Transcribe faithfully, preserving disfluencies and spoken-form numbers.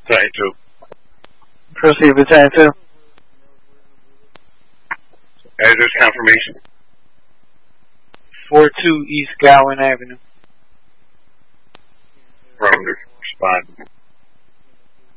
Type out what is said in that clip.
Baton two. Proceed, Baton two. Address confirmation. four two East Gowan Avenue. Affirmative. Respond.